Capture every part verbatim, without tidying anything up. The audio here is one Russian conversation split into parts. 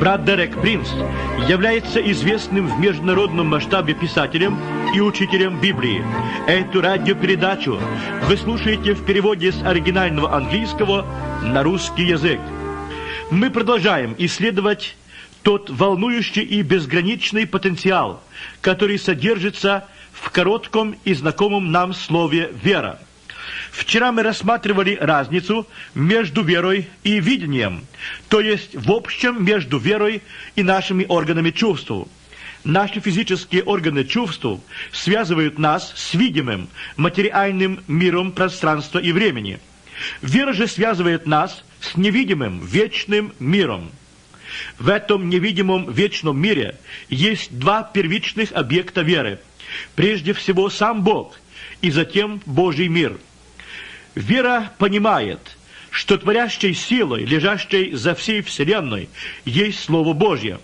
Брат Дерек Принц является известным в международном масштабе писателем и учителем Библии. Эту радиопередачу вы слушаете в переводе с оригинального английского на русский язык. Мы продолжаем исследовать тот волнующий и безграничный потенциал, который содержится в коротком и знакомом нам слове «вера». Вчера мы рассматривали разницу между верой и видением, то есть в общем между верой и нашими органами чувств. Наши физические органы чувств связывают нас с видимым, материальным миром пространства и времени. Вера же связывает нас с невидимым, вечным миром. В этом невидимом вечном мире есть два первичных объекта веры. Прежде всего сам Бог, и затем Божий мир. Вера понимает, что творящей силой, лежащей за всей Вселенной, есть Слово Божье.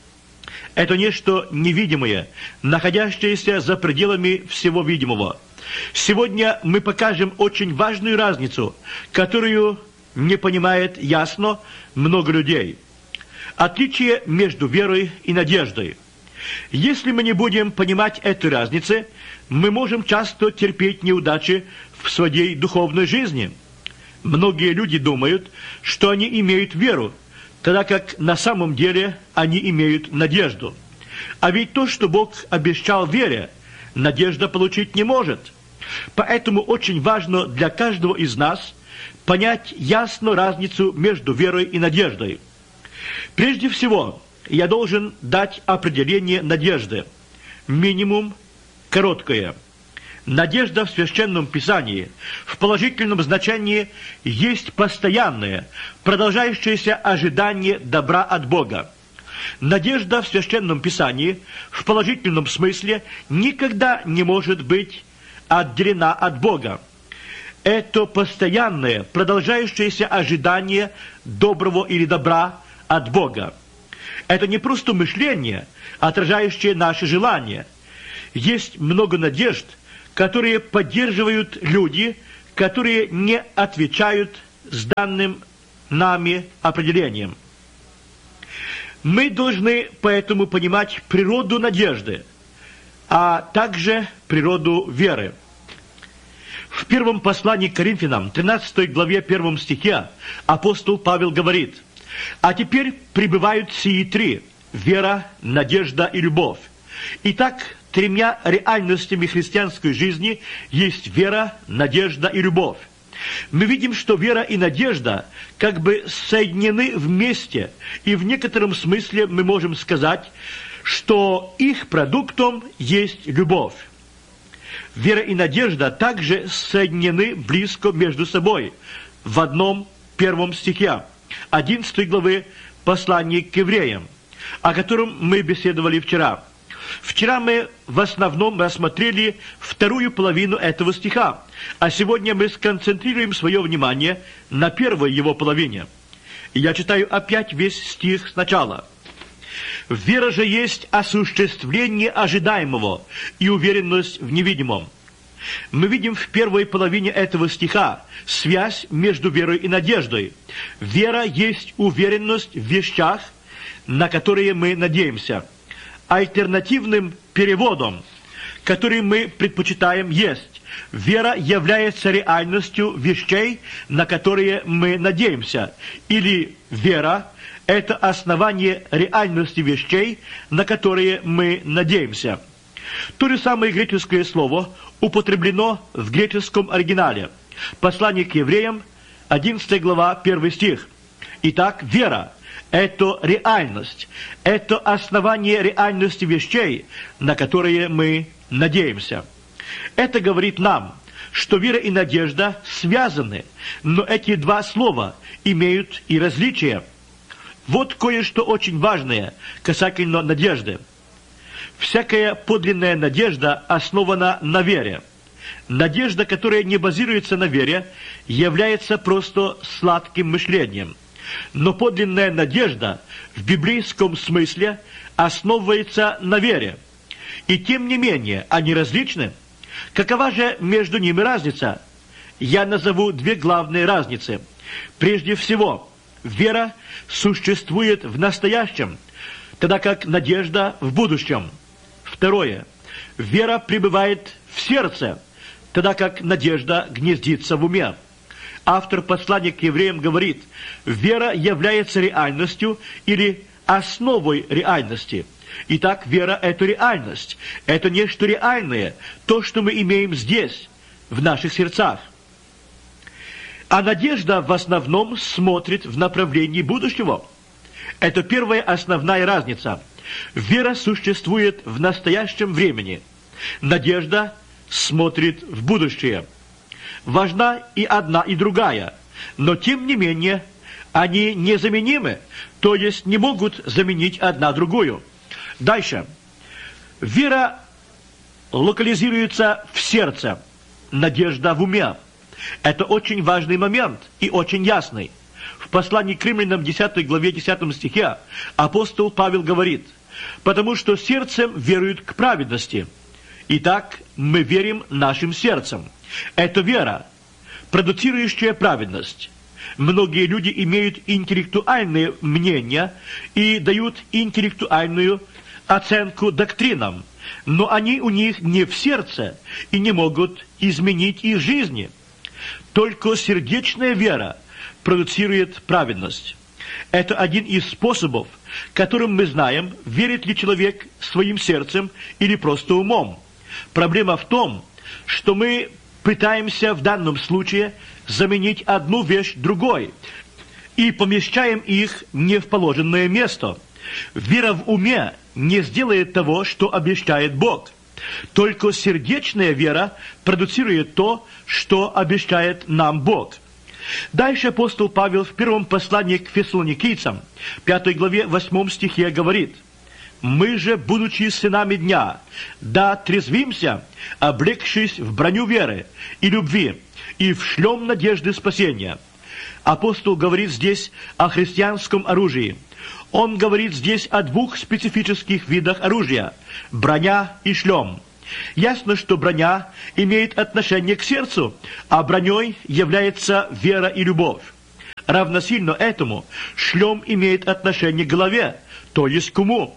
Это нечто невидимое, находящееся за пределами всего видимого. Сегодня мы покажем очень важную разницу, которую не понимает ясно много людей. Отличие между верой и надеждой. Если мы не будем понимать этой разницы, мы можем часто терпеть неудачи в своей духовной жизни. Многие люди думают, что они имеют веру, тогда как на самом деле они имеют надежду. А ведь то, что Бог обещал вере, надежда получить не может. Поэтому очень важно для каждого из нас понять ясно разницу между верой и надеждой. Прежде всего, я должен дать определение надежды. Минимум короткое. Надежда в Священном Писании в положительном значении есть постоянное, продолжающееся ожидание добра от Бога. Надежда в Священном Писании в положительном смысле никогда не может быть отделена от Бога. Это постоянное, продолжающееся ожидание доброго или добра от Бога. Это не просто мышление, отражающее наши желания. Есть много надежд, которые поддерживают люди, которые не отвечают с данным нами определением. Мы должны поэтому понимать природу надежды, а также природу веры. В первом послании к Коринфянам, тринадцатой главе, первом стихе, апостол Павел говорит: «А теперь пребывают сии три – вера, надежда и любовь». Итак, тремя реальностями христианской жизни есть вера, надежда и любовь. Мы видим, что вера и надежда как бы соединены вместе, и в некотором смысле мы можем сказать, что их продуктом есть любовь. Вера и надежда также соединены близко между собой в одном первом стихе одиннадцатой главы послания к евреям, о котором мы беседовали вчера. Вчера мы в основном рассмотрели вторую половину этого стиха, а сегодня мы сконцентрируем свое внимание на первой его половине. И я читаю опять весь стих сначала. «Вера же есть осуществление ожидаемого и уверенность в невидимом». Мы видим в первой половине этого стиха связь между верой и надеждой. Вера есть уверенность в вещах, на которые мы надеемся. Альтернативным переводом, который мы предпочитаем, есть: вера является реальностью вещей, на которые мы надеемся. Или вера – это основание реальности вещей, на которые мы надеемся. То же самое греческое слово употреблено в греческом оригинале. Послание к евреям, одиннадцатая глава, первый стих. Итак, вера – это реальность, это основание реальности вещей, на которые мы надеемся. Это говорит нам, что вера и надежда связаны, но эти два слова имеют и различия. Вот кое-что очень важное касательно надежды. Всякая подлинная надежда основана на вере. Надежда, которая не базируется на вере, является просто сладким мышлением. Но подлинная надежда в библейском смысле основывается на вере. И тем не менее, они различны. Какова же между ними разница? Я назову две главные разницы. Прежде всего, вера существует в настоящем, тогда как надежда в будущем. Второе. Вера пребывает в сердце, тогда как надежда гнездится в уме. Автор послания к евреям говорит, вера является реальностью или основой реальности. Итак, вера – это реальность. Это нечто реальное, то, что мы имеем здесь, в наших сердцах. А надежда в основном смотрит в направлении будущего. Это первая основная разница. Вера существует в настоящем времени. Надежда смотрит в будущее. Важна и одна, и другая, но тем не менее они незаменимы, то есть не могут заменить одна другую. Дальше. Вера локализируется в сердце, надежда в уме. Это очень важный момент и очень ясный. В послании к Римлянам десятой главе десятом стихе апостол Павел говорит, «Потому что сердцем веруют к праведности». Итак, мы верим нашим сердцем. Это вера, продуцирующая праведность. Многие люди имеют интеллектуальные мнения и дают интеллектуальную оценку доктринам, но они у них не в сердце и не могут изменить их жизни. Только сердечная вера продуцирует праведность. Это один из способов, которым мы знаем, верит ли человек своим сердцем или просто умом. Проблема в том, что мы пытаемся в данном случае заменить одну вещь другой и помещаем их не в положенное место. Вера в уме не сделает того, что обещает Бог. Только сердечная вера продуцирует то, что обещает нам Бог. Дальше апостол Павел в первом послании к фессалоникийцам, пятой главе, восьмом стихе говорит, «Мы же, будучи сынами дня, да трезвимся, облегшись в броню веры и любви, и в шлем надежды спасения». Апостол говорит здесь о христианском оружии. Он говорит здесь о двух специфических видах оружия – броня и шлем. Ясно, что броня имеет отношение к сердцу, а броней является вера и любовь. Равносильно этому шлем имеет отношение к голове, то есть к уму.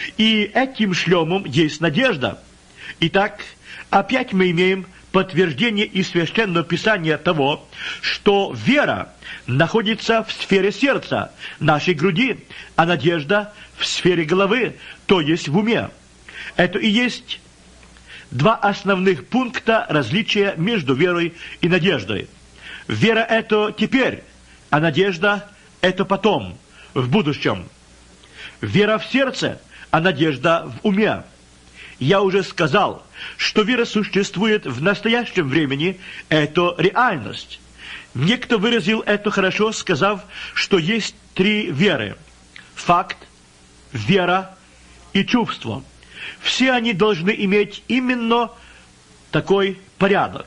И этим шлемом есть надежда. Итак, опять мы имеем подтверждение из Священного Писания того, что вера находится в сфере сердца, нашей груди, а надежда в сфере головы, то есть в уме. Это и есть два основных пункта различия между верой и надеждой. Вера – это теперь, а надежда – это потом, в будущем. Вера в сердце, а надежда в уме. Я уже сказал, что вера существует в настоящем времени, это реальность. Некто выразил это хорошо, сказав, что есть три веры – факт, вера и чувство. Все они должны иметь именно такой порядок.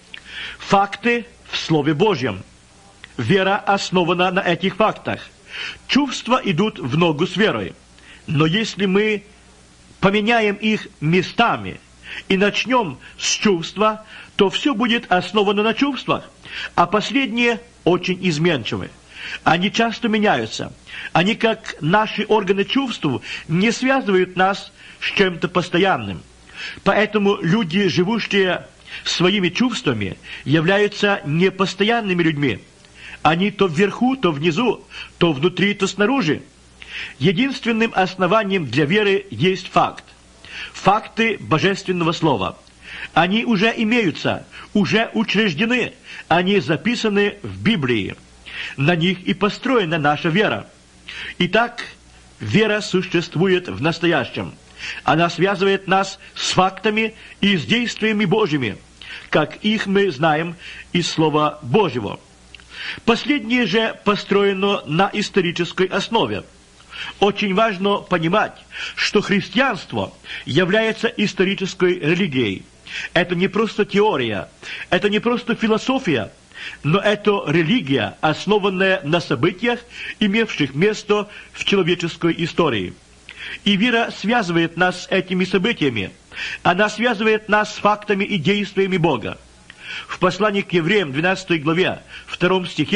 Факты в Слове Божьем. Вера основана на этих фактах. Чувства идут в ногу с верой. Но если мы поменяем их местами и начнем с чувства, то все будет основано на чувствах, а последние очень изменчивы. Они часто меняются. Они, как наши органы чувств, не связывают нас с чем-то постоянным. Поэтому люди, живущие своими чувствами, являются непостоянными людьми. Они то вверху, то внизу, то внутри, то снаружи. Единственным основанием для веры есть факт. Факты Божественного Слова. Они уже имеются, уже учреждены, они записаны в Библии. На них и построена наша вера. Итак, вера существует в настоящем. Она связывает нас с фактами и с действиями Божьими, как их мы знаем из Слова Божьего. Последнее же построено на исторической основе. Очень важно понимать, что христианство является исторической религией. Это не просто теория, это не просто философия, но это религия, основанная на событиях, имевших место в человеческой истории. И вера связывает нас с этими событиями. Она связывает нас с фактами и действиями Бога. В послании к евреям, двенадцатой главе, втором стихе,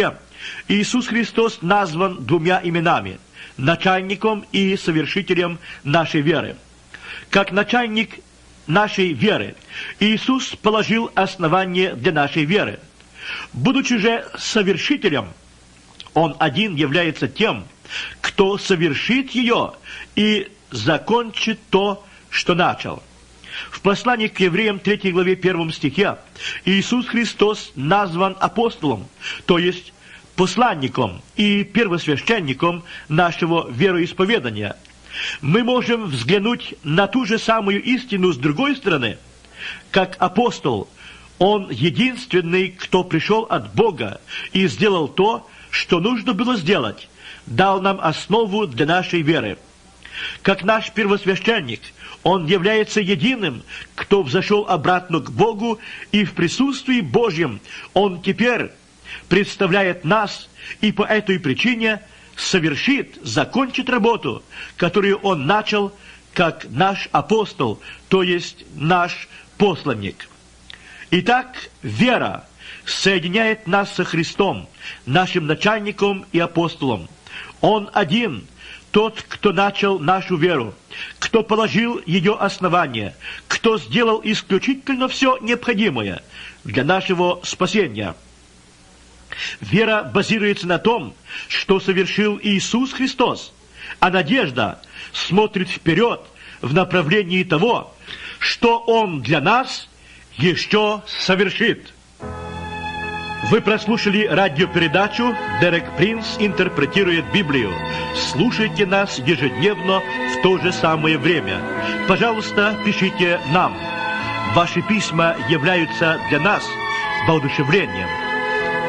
Иисус Христос назван двумя именами – начальником и совершителем нашей веры. Как начальник нашей веры Иисус положил основание для нашей веры. Будучи же совершителем, Он один является тем, кто совершит ее и закончит то, что начал. В послании к евреям третьей главе первом стихе Иисус Христос назван апостолом, то есть посланником и первосвященником нашего вероисповедания. Мы можем взглянуть на ту же самую истину с другой стороны. Как апостол, он единственный, кто пришел от Бога и сделал то, что нужно было сделать, дал нам основу для нашей веры. Как наш первосвященник, он является единым, кто взошел обратно к Богу, и в присутствии Божьем он теперь представляет нас, и по этой причине совершит, закончит работу, которую он начал, как наш апостол, то есть наш посланник. Итак, вера соединяет нас со Христом, нашим начальником и апостолом. Он один, тот, кто начал нашу веру, кто положил ее основание, кто сделал исключительно все необходимое для нашего спасения. Вера базируется на том, что совершил Иисус Христос, а надежда смотрит вперед в направлении того, что Он для нас еще совершит. Вы прослушали радиопередачу «Дерек Принц интерпретирует Библию». Слушайте нас ежедневно в то же самое время. Пожалуйста, пишите нам. Ваши письма являются для нас воодушевлением.